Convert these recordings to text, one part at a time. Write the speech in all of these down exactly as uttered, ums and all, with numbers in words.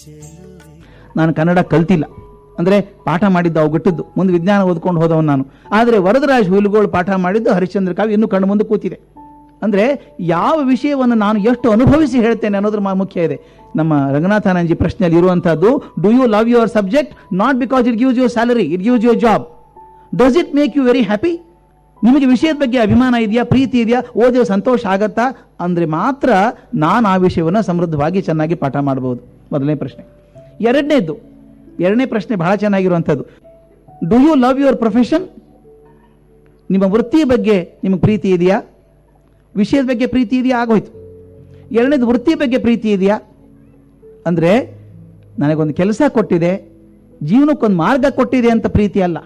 ನಾನು ಕನ್ನಡ ಕಲ್ತಿಲ್ಲ, ಅಂದರೆ ಪಾಠ ಮಾಡಿದ್ದು ಅವು ಬಿಟ್ಟದ್ದು, ಮುಂದೆ ವಿಜ್ಞಾನ ಓದ್ಕೊಂಡು ಹೋದವನು ನಾನು. ಆದರೆ ವರದರಾಜ್ ಹುಯಿಲುಗೋಳು ಪಾಠ ಮಾಡಿದ್ದು ಹರಿಶ್ಚಂದ್ರ ಕಾವ್ಯ ಇನ್ನೂ ಕಣ್ಣು ಮುಂದೆ ಕೂತಿದೆ. ಅಂದರೆ ಯಾವ ವಿಷಯವನ್ನು ನಾನು ಎಷ್ಟು ಅನುಭವಿಸಿ ಹೇಳ್ತೇನೆ ಅನ್ನೋದ್ರ ಮುಖ್ಯ ಇದೆ. ನಮ್ಮ ರಂಗನಾಥಾನಂಜಿ ಪ್ರಶ್ನೆಯಲ್ಲಿ ಇರುವಂತಹದ್ದು, do you love your subject not because it gives your salary, it gives your job. Does it make you very happy? ನಿಮಗೆ ವಿಷಯದ ಬಗ್ಗೆ ಅಭಿಮಾನ ಇದೆಯಾ, ಪ್ರೀತಿ ಇದೆಯಾ, ಓದಿದ ಸಂತೋಷ ಆಗತ್ತಾ ಅಂದರೆ ಮಾತ್ರ ನಾನು ಆ ವಿಷಯವನ್ನು ಸಮೃದ್ಧವಾಗಿ ಚೆನ್ನಾಗಿ ಪಾಠ ಮಾಡಬಹುದು. ಮೊದಲನೇ ಪ್ರಶ್ನೆ. ಎರಡನೇದ್ದು, ಎರಡನೇ ಪ್ರಶ್ನೆ ಬಹಳ ಚೆನ್ನಾಗಿರುವಂಥದ್ದು, do you love your profession? ನಿಮ್ಮ ವೃತ್ತಿ ಬಗ್ಗೆ ನಿಮಗೆ ಪ್ರೀತಿ ಇದೆಯಾ? ವಿಷಯದ ಬಗ್ಗೆ ಪ್ರೀತಿ ಇದೆಯಾ? ಆಗೋಯ್ತು. ಎರಡನೇದು, ವೃತ್ತಿ ಬಗ್ಗೆ ಪ್ರೀತಿ ಇದೆಯಾ ಅಂದರೆ ನನಗೊಂದು ಕೆಲಸ ಕೊಟ್ಟಿದೆ, ಜೀವನಕ್ಕೊಂದು ಮಾರ್ಗ ಕೊಟ್ಟಿದೆ ಅಂತ ಪ್ರೀತಿ ಅಲ್ಲ.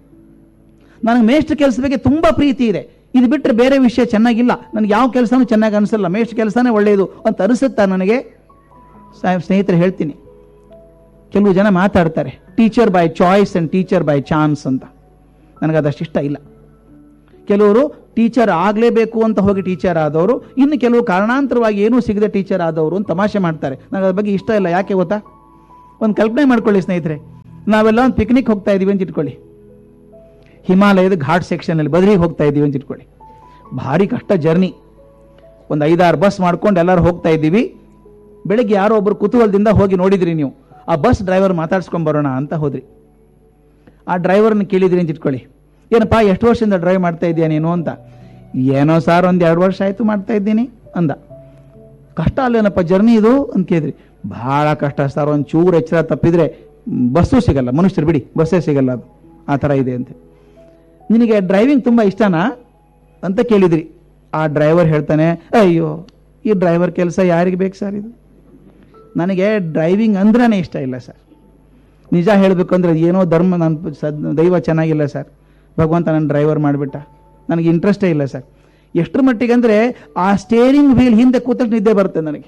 ನನಗೆ ಮೇಷ್ಟ್ರ ಕೆಲಸದ ಬಗ್ಗೆ ತುಂಬ ಪ್ರೀತಿ ಇದೆ, ಇದು ಬಿಟ್ಟರೆ ಬೇರೆ ವಿಷಯ ಚೆನ್ನಾಗಿಲ್ಲ, ನನಗೆ ಯಾವ ಕೆಲಸನೂ ಚೆನ್ನಾಗಿ ಅನಿಸಲ್ಲ, ಮೇಷ್ಟ್ರ ಕೆಲಸನೇ ಒಳ್ಳೆಯದು ಅಂತ ಅನಿಸುತ್ತಾ ನನಗೆ? ಸ್ನೇಹಿತರೆ ಹೇಳ್ತೀನಿ, ಕೆಲವು ಜನ ಮಾತಾಡ್ತಾರೆ teacher by choice and teacher by chance ಅಂತ. ನನಗದಷ್ಟು ಇಷ್ಟ ಇಲ್ಲ. ಕೆಲವರು ಟೀಚರ್ ಆಗಲೇಬೇಕು ಅಂತ ಹೋಗಿ ಟೀಚರ್ ಆದವರು, ಇನ್ನು ಕೆಲವು ಕಾರಣಾಂತರವಾಗಿ ಏನೂ ಸಿಗದೆ ಟೀಚರ್ ಆದವರು ಅಂತ ತಮಾಷೆ ಮಾಡ್ತಾರೆ. ನನಗೆ ಅದ್ರ ಬಗ್ಗೆ ಇಷ್ಟ ಇಲ್ಲ. ಯಾಕೆ ಗೊತ್ತಾ? ಒಂದು ಕಲ್ಪನೆ ಮಾಡ್ಕೊಳ್ಳಿ ಸ್ನೇಹಿತರೆ, ನಾವೆಲ್ಲ ಒಂದು ಪಿಕ್ನಿಕ್ ಹೋಗ್ತಾ ಇದ್ದೀವಿ ಅಂತ ಇಟ್ಕೊಳ್ಳಿ, ಹಿಮಾಲಯದ ಘಾಟ್ ಸೆಕ್ಷನಲ್ಲಿ ಬದ್ರಿಗೆ ಹೋಗ್ತಾ ಇದ್ದೀವಿ ಅಂತ ಇಟ್ಕೊಳ್ಳಿ. ಭಾರಿ ಕಷ್ಟ ಜರ್ನಿ, ಒಂದು ಐದಾರು ಬಸ್ ಮಾಡ್ಕೊಂಡು ಎಲ್ಲರೂ ಹೋಗ್ತಾ ಇದ್ದೀವಿ. ಬೆಳಗ್ಗೆ ಯಾರೋ ಒಬ್ಬರು ಕುತೂಹಲದಿಂದ ಹೋಗಿ ನೋಡಿದ್ರಿ ನೀವು, ಆ ಬಸ್ ಡ್ರೈವರ್ ಮಾತಾಡ್ಸ್ಕೊಂಡ್ ಬರೋಣ ಅಂತ ಹೋದ್ರಿ. ಆ ಡ್ರೈವರ್ನ ಕೇಳಿದ್ರಿ ಅಂತ ಇಟ್ಕೊಳ್ಳಿ, ಏನಪ್ಪ ಎಷ್ಟು ವರ್ಷದಿಂದ ಡ್ರೈವ್ ಮಾಡ್ತಾ ಇದೆಯಾ ನೀನು ಅಂತ. ಏನೋ ಸಾರ್ ಒಂದು ಎರಡು ವರ್ಷ ಆಯಿತು ಮಾಡ್ತಾ ಇದ್ದೀನಿ ಅಂದ. ಕಷ್ಟ ಅಲ್ಲೇನಪ್ಪ ಜರ್ನಿ ಇದು ಅಂತ ಕೇಳಿದ್ರಿ. ಭಾಳ ಕಷ್ಟ ಸರ್, ಒಂದು ಚೂರು ಎಚ್ಚರ ತಪ್ಪಿದ್ರೆ ಬಸ್ಸು ಸಿಗಲ್ಲ, ಮನುಷ್ಯರು ಬಿಡಿ ಬಸ್ಸೇ ಸಿಗಲ್ಲ, ಅದು ಆ ಥರ ಇದೆ ಅಂತ. ನಿನಗೆ ಡ್ರೈವಿಂಗ್ ತುಂಬ ಇಷ್ಟನಾ ಅಂತ ಕೇಳಿದ್ರಿ. ಆ ಡ್ರೈವರ್ ಹೇಳ್ತಾನೆ, ಅಯ್ಯೋ ಈ ಡ್ರೈವರ್ ಕೆಲಸ ಯಾರಿಗೆ ಬೇಕು ಸರ್, ಇದು ನನಗೆ ಡ್ರೈವಿಂಗ್ ಅಂದ್ರೇ ಇಷ್ಟ ಇಲ್ಲ ಸರ್. ನಿಜ ಹೇಳಬೇಕು ಅಂದರೆ ಏನೋ ಧರ್ಮ, ನನ್ನ ಸದ್ ದೈವ ಚೆನ್ನಾಗಿಲ್ಲ ಸರ್, ಭಗವಂತ ನನ್ನ ಡ್ರೈವರ್ ಮಾಡಿಬಿಟ್ಟ, ನನಗೆ ಇಂಟ್ರೆಸ್ಟೇ ಇಲ್ಲ ಸರ್. ಎಷ್ಟರ ಮಟ್ಟಿಗೆ ಅಂದರೆ ಆ ಸ್ಟೇರಿಂಗ್ ವೀಲ್ ಹಿಂದೆ ಕೂತಷ್ಟು ನಿದ್ದೆ ಬರುತ್ತೆ ನನಗೆ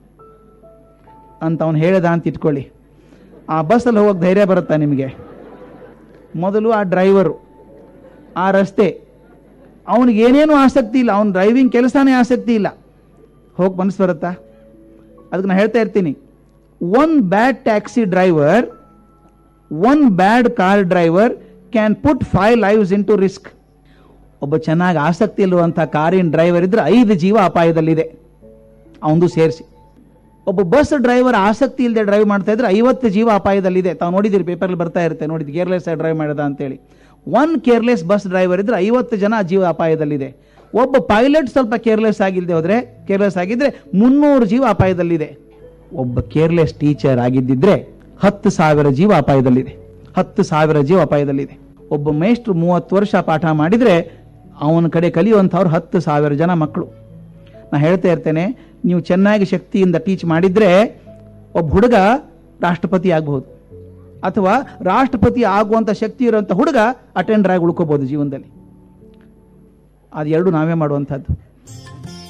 ಅಂತ ಅವನು ಹೇಳ್ದ ಅಂತ ಇಟ್ಕೊಳ್ಳಿ. ಆ ಬಸ್ಸಲ್ಲಿ ಹೋಗೋಕೆ ಧೈರ್ಯ ಬರುತ್ತಾ ನಿಮಗೆ? ಮೊದಲು ಆ ಡ್ರೈವರು, ಆ ರಸ್ತೆ, ಅವನಿಗೆ ಏನೇನೂ ಆಸಕ್ತಿ ಇಲ್ಲ, ಅವನ ಡ್ರೈವಿಂಗ್ ಕೆಲಸನೇ ಆಸಕ್ತಿ ಇಲ್ಲ, ಹೋಗಿ ಮನಸ್ಸು ಬರುತ್ತಾ? ಅದಕ್ಕೆ ನಾನು ಹೇಳ್ತಾ ಇರ್ತೀನಿ, one bad taxi driver, one bad car driver can put five lives in to risk. ಒಬ್ಬ ಚೆನ್ನಾಗಿ ಆಸಕ್ತಿ ಇಲ್ಲುವಂಥ ಕಾರಿನ ಡ್ರೈವರ್ ಇದ್ರೆ ಐದು ಜೀವ ಅಪಾಯದಲ್ಲಿದೆ, ಅವನದು ಸೇರಿಸಿ. ಒಬ್ಬ ಬಸ್ ಡ್ರೈವರ್ ಆಸಕ್ತಿ ಇಲ್ಲದೆ ಡ್ರೈವ್ ಮಾಡ್ತಾ ಇದ್ರೆ ಐವತ್ತು ಜೀವ ಅಪಾಯದಲ್ಲಿದೆ. ತಾವು ನೋಡಿದಿರಿ, ಪೇಪರ್ಲಿ ಬರ್ತಾ ಇರುತ್ತೆ, ನೋಡಿದ್ದು ಕೇರ್ಲೆಸ್ ಆಗಿ ಡ್ರೈವ್ ಮಾಡಿದ ಅಂತೇಳಿ. ಒನ್ ಕೇರ್ಲೆಸ್ ಬಸ್ ಡ್ರೈವರ್ ಇದ್ರೆ ಐವತ್ತು ಜನ ಜೀವ ಅಪಾಯದಲ್ಲಿದೆ. ಒಬ್ಬ ಪೈಲಟ್ ಸ್ವಲ್ಪ ಕೇರ್ಲೆಸ್ ಆಗಿಲ್ಲದೆ ಹೋದ್ರೆ, ಕೇರ್ಲೆಸ್ ಆಗಿದ್ರೆ ಮುನ್ನೂರು ಜೀವ ಅಪಾಯದಲ್ಲಿದೆ. ಒಬ್ಬ ಕೇರ್ಲೆಸ್ ಟೀಚರ್ ಆಗಿದ್ದಿದ್ರೆ ಹತ್ತು ಸಾವಿರ ಜೀವ ಅಪಾಯದಲ್ಲಿದೆ, ಹತ್ತು ಸಾವಿರ ಜೀವ ಅಪಾಯದಲ್ಲಿದೆ. ಒಬ್ಬ ಮೇಷ್ಟ್ರು ಮೂವತ್ತು ವರ್ಷ ಪಾಠ ಮಾಡಿದರೆ ಅವನ ಕಡೆ ಕಲಿಯುವಂಥವ್ರು ಹತ್ತು ಸಾವಿರ ಜನ ಮಕ್ಕಳು. ನಾ ಹೇಳ್ತಾ ಇರ್ತೇನೆ, ನೀವು ಚೆನ್ನಾಗಿ ಶಕ್ತಿಯಿಂದ ಟೀಚ್ ಮಾಡಿದರೆ ಒಬ್ಬ ಹುಡುಗ ರಾಷ್ಟ್ರಪತಿ ಆಗಬಹುದು, ಅಥವಾ ರಾಷ್ಟ್ರಪತಿ ಆಗುವಂಥ ಶಕ್ತಿ ಇರುವಂಥ ಹುಡುಗ ಅಟೆಂಡರ್ ಆಗಿ ಉಳ್ಕೋಬಹುದು ಜೀವನದಲ್ಲಿ. ಅದು ಎರಡು ನಾವೇ ಮಾಡುವಂಥದ್ದು.